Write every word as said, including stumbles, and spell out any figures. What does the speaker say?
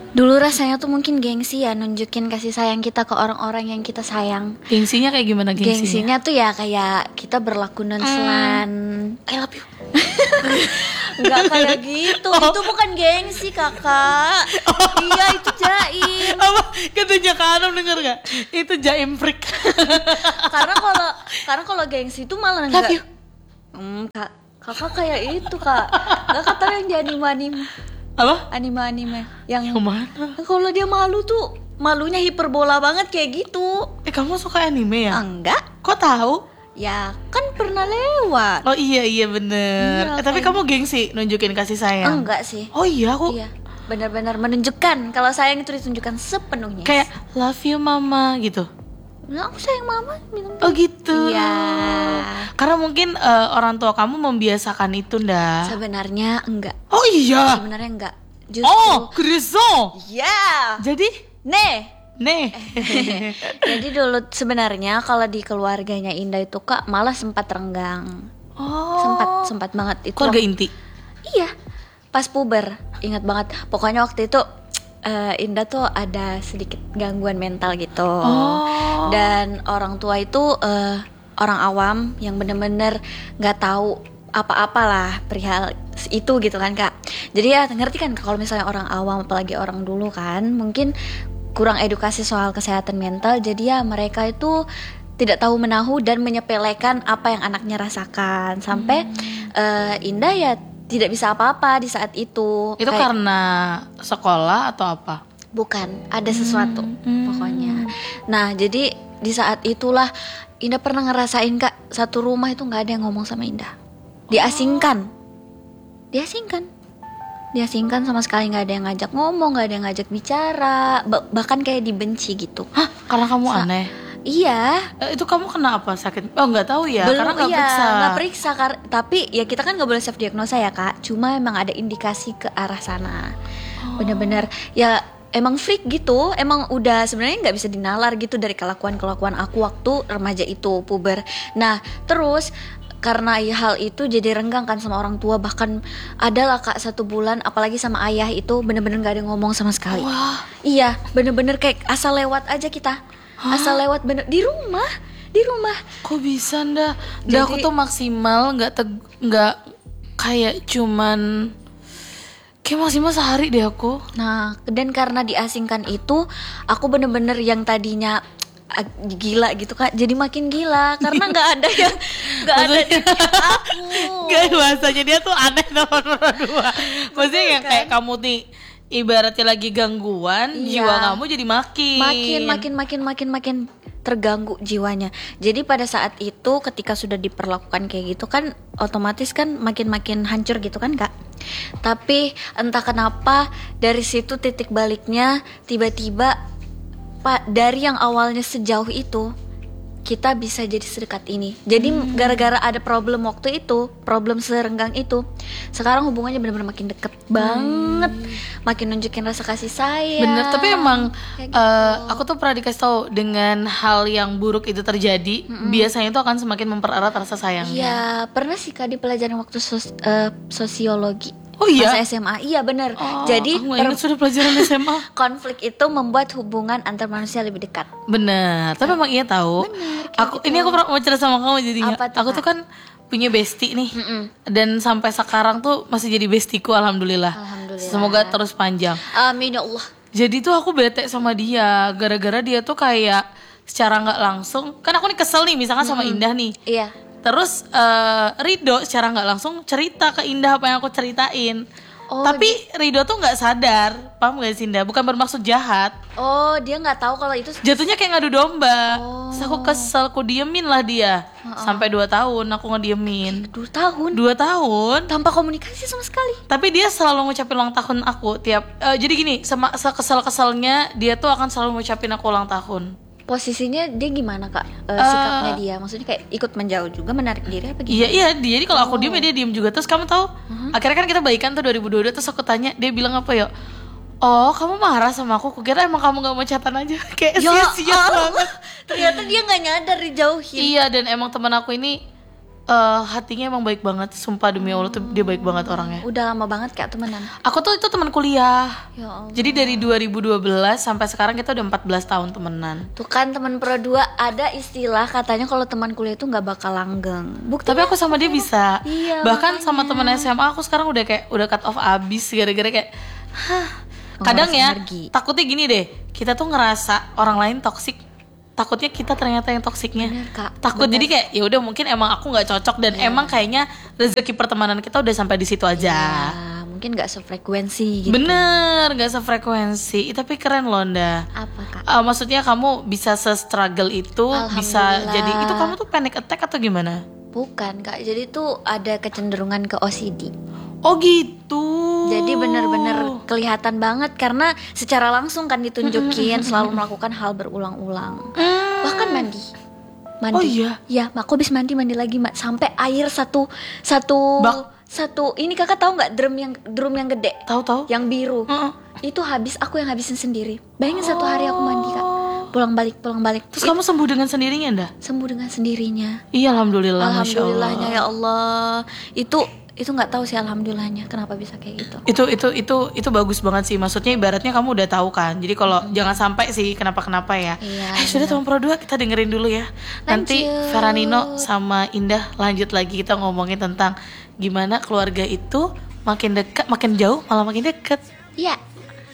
Dulu rasanya tuh mungkin gengsi ya, nunjukin kasih sayang kita ke orang-orang yang kita sayang. Gengsinya kayak gimana gengsinya? Gengsinya tuh ya kayak kita berlaku nonchalant. I love you. Enggak kayak gitu. Oh. Itu bukan gengsi, Kakak. Oh. Iya, itu jaim. Apa? Katanya Kak Anam denger gak? Itu jaim freak. Karena kalau karena kalau gengsi itu malah Love enggak. you. Hmm, Kak, Kakak kayak itu, Kak. Enggak kata yang di anime-anime. Apa? Anime-anime yang Yang mana? kalau dia malu tuh malunya hiperbola banget kayak gitu. Eh kamu suka anime ya? Enggak. Kok tahu? Ya kan pernah lewat. Oh iya iya bener. Iya, eh, tapi kayak- kamu gengsi nunjukin kasih sayang? Enggak sih. Oh iya aku Iya, benar-benar menunjukkan kalau sayang itu ditunjukkan sepenuhnya. kayak love you mama gitu. Nah, aku sayang mama bilang. Oh gitu. Iya. Karena mungkin eh, orang tua kamu membiasakan itu ndak? Sebenarnya enggak. Oh iya. Sebenarnya enggak. Justru. Oh, Grison. Ya. Jadi, Nih. nih. Jadi dulu sebenarnya kalau di keluarganya Indah itu Kak malah sempat renggang. Oh. Sempat sempat banget itu. Keluarga inti. Iya. Pas puber, ingat banget. Pokoknya waktu itu eh, Indah tuh ada sedikit gangguan mental gitu. Oh. Dan orang tua itu eh, orang awam yang bener-bener nggak tahu apa-apa lah perihal itu gitu kan Kak. Jadi ya ngerti kan kalau misalnya orang awam apalagi orang dulu kan mungkin kurang edukasi soal kesehatan mental. Jadi ya mereka itu tidak tahu menahu dan menyepelekan apa yang anaknya rasakan sampai eh, Indah ya tidak bisa apa-apa di saat itu. Itu Kayak- karena sekolah atau apa? Bukan, ada sesuatu Hmm. pokoknya. Nah, jadi di saat itulah Indah pernah ngerasain Kak, satu rumah itu nggak ada yang ngomong sama Indah. Diasingkan. Diasingkan. Diasingkan sama sekali nggak ada yang ngajak ngomong, nggak ada yang ngajak bicara, ba- bahkan kayak dibenci gitu. Hah? Karena kamu Sa- aneh. Iya, Eh, itu kamu kenapa sakit? Oh nggak tahu ya, karena nggak iya, periksa. nggak periksa kar- tapi ya kita kan nggak boleh self diagnosa ya Kak. Cuma emang ada indikasi ke arah sana. Bener-bener ya emang freak gitu. Emang udah sebenarnya nggak bisa dinalar gitu dari kelakuan-kelakuan aku waktu remaja itu puber. Nah terus karena ya hal itu jadi renggang kan sama orang tua, bahkan adalah Kak satu bulan apalagi sama ayah itu bener-bener nggak ada yang ngomong sama sekali. Wah. Iya bener-bener kayak asal lewat aja kita. Asal lewat bener di rumah, di rumah. Kok bisa ndak? Ndak aku Jadi- tuh maksimal nggak teg- nggak kayak cuman kayak maksimal sehari deh aku. Nah, dan karena diasingkan itu, aku bener-bener yang tadinya ah, gila gitu Kak, jadi makin gila karena nggak ada yang nggak ada di aku. Gak bahasanya dia tuh aneh nomor dua. Maksudnya yang kan? kayak kamu nih ibaratnya lagi gangguan, Iya. jiwa kamu jadi makin Makin makin makin makin makin terganggu jiwanya. Jadi pada saat itu ketika sudah diperlakukan kayak gitu kan otomatis kan makin-makin hancur gitu kan Kak. Tapi entah kenapa dari situ titik baliknya tiba-tiba Pak dari yang awalnya sejauh itu kita bisa jadi sedekat ini. Jadi Hmm. gara-gara ada problem waktu itu, problem serenggang itu, sekarang hubungannya benar-benar makin deket banget, makin nunjukin rasa kasih sayang. Bener, tapi emang Kayak eh, aku tuh pernah dikasih tahu dengan hal yang buruk itu terjadi, biasanya itu akan semakin mempererat rasa sayangnya. Iya, pernah sih Kak di pelajaran waktu sos- eh, sosiologi. Oh iya? Masa S M A. Iya benar. Oh, Jadi aku nggak ingat per- sudah pelajaran S M A. konflik itu membuat hubungan antar manusia lebih dekat. Bener, tapi emang iya tahu. Bener, kayak Aku gitu. ini aku pernah mau cerita sama kamu jadinya. Apa tuh, Aku tuh Kak? kan punya bestie nih, Mm-mm. dan sampai sekarang tuh masih jadi bestiku, alhamdulillah. Alhamdulillah. Semoga terus panjang. Amin ya Allah. Jadi tuh aku bete sama dia, gara-gara dia tuh kayak secara nggak langsung, kan aku nih kesel nih, misalkan sama Indah nih. Iya. Terus eh, Rido secara nggak langsung cerita ke Indah apa yang aku ceritain. Oh, Tapi Rido tuh nggak sadar, paham gak sih Indah? Bukan bermaksud jahat. Oh, dia nggak tahu kalau itu Jatuhnya kayak ngadu domba. Oh. Terus aku kesel, aku diemin lah dia. Sampai dua tahun aku ngediemin. dua tahun Dua tahun. tanpa komunikasi sama sekali. Tapi dia selalu ngucapin ulang tahun aku tiap. eh, jadi gini, sama sekesel-keselnya dia tuh akan selalu ngucapin aku ulang tahun. Posisinya dia gimana Kak? Eh, Eh, sikapnya dia, maksudnya kayak ikut menjauh juga, menarik diri apa gitu? Iya iya dia. Jadi kalau aku diem ya dia diem juga. Terus kamu tahu? Uh-huh. Akhirnya kan kita baikan tuh dua ribu dua puluh dua. Terus aku tanya, dia bilang apa ya? Oh kamu marah sama aku? Kukira emang kamu gak mau chatan aja. Kayak Ya sia-sia Allah. banget. Ternyata dia nggak nyadar dijauhin. Iya, dan emang teman aku ini eh, hatinya emang baik banget. Sumpah demi Allah tuh dia baik banget orangnya. Udah lama banget Kak temenan. Aku tuh itu teman kuliah. Ya Allah. Jadi dari dua ribu dua belas sampai sekarang kita udah empat belas tahun temenan. Tuh kan teman pro dua ada istilah katanya kalau teman kuliah itu nggak bakal langgeng. Buktinya Tapi aku sama dia bisa. Iya, Bahkan makanya. sama temen S M A aku sekarang udah kayak udah cut off abis gara-gara kayak hah. Kadang Menguras ya energi. takutnya gini deh. Kita tuh ngerasa orang lain toksik. Takutnya kita ternyata yang toksiknya. Bener, Kak. Takut Bener. jadi kayak ya udah mungkin emang aku nggak cocok dan emang kayaknya rezeki pertemanan kita udah sampai di situ aja. Ya, mungkin nggak sefrekuensi gitu. Bener, gak sefrekuensi. Ih, tapi keren loh Nda. Apa Kak? Eh, maksudnya kamu bisa se-struggle itu, bisa Alhamdulillah. jadi itu kamu tuh panic attack atau gimana? Bukan Kak, jadi tuh ada kecenderungan ke O C D. Oh gitu. Jadi bener-bener kelihatan banget karena secara langsung kan ditunjukin selalu melakukan hal berulang-ulang. Hmm. Bahkan mandi. Mandi. Oh iya? Ya, aku habis mandi mandi lagi Mak. Sampai air satu satu Bak. satu ini Kakak tahu nggak drum yang drum yang gede? Tahu-tahu? Yang biru. Heeh. Itu habis aku yang habisin sendiri. Bayangin satu hari aku mandi Kak. Pulang balik pulang balik. Terus kamu sembuh dengan sendirinya Nda? Sembuh dengan sendirinya. Iya alhamdulillah, Masya Allah. Alhamdulillahnya ya Allah. Itu itu nggak tahu sih alhamdulillahnya kenapa bisa kayak gitu. Itu itu itu itu bagus banget sih. Maksudnya ibaratnya kamu udah tahu kan. Jadi kalau jangan sampai sih kenapa-kenapa ya. Iya, eh sudah teman pro dua kita dengerin dulu ya. Nanti Lanjut. Feranino sama Indah lanjut lagi kita ngomongin tentang gimana keluarga itu makin dekat, makin jauh malah makin dekat. Iya.